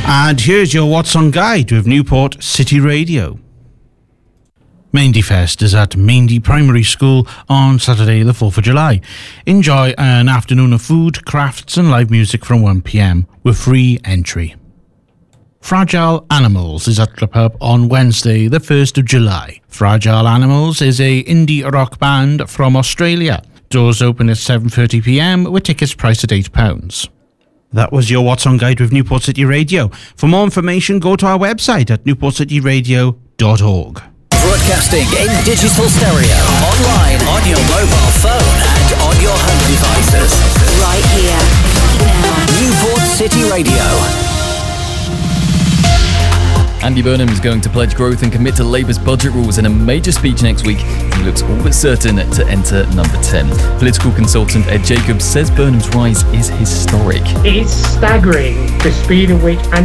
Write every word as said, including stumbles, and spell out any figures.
And here's your What's On Guide with Newport City Radio. Maindee Fest is at Maindee Primary School on Saturday the fourth of July. Enjoy an afternoon of food, crafts and live music from one p m with free entry. Fragile Animals is at the pub on Wednesday the first of July. Fragile Animals is a indie rock band from Australia. Doors open at seven thirty p m with tickets priced at eight pounds. That was your What's On Guide with Newport City Radio. For more information, go to our website at newport city radio dot org. Broadcasting in digital stereo, online, on your mobile phone and on your home devices. Right here, now. Newport City Radio. Andy Burnham is going to pledge growth and commit to Labour's budget rules in a major speech next week. He looks all but certain to enter number ten. Political consultant Ed Jacobs says Burnham's rise is historic. It's staggering the speed at which